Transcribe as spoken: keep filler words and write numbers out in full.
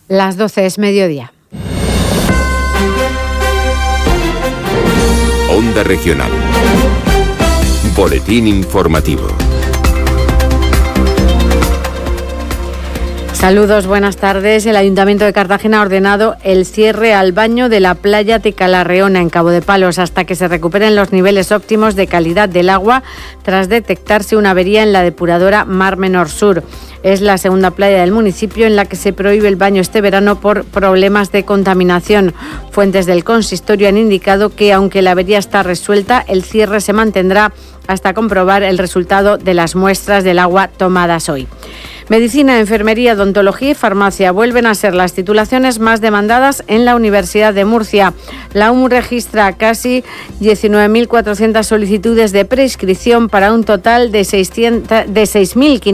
Las doce es mediodía. Onda Regional. Boletín informativo. Saludos, buenas tardes. El Ayuntamiento de Cartagena ha ordenado el cierre al baño de la playa de Calarreona, en Cabo de Palos, hasta que se recuperen los niveles óptimos de calidad del agua tras detectarse una avería en la depuradora Mar Menor Sur. Es la segunda playa del municipio en la que se prohíbe el baño este verano por problemas de contaminación. Fuentes del consistorio han indicado que, aunque la avería está resuelta, el cierre se mantendrá hasta comprobar el resultado de las muestras del agua tomadas hoy. Medicina, enfermería, odontología y farmacia vuelven a ser las titulaciones más demandadas en la Universidad de Murcia. La U M registra casi diecinueve mil cuatrocientas solicitudes de preinscripción para un total de seis mil quinientos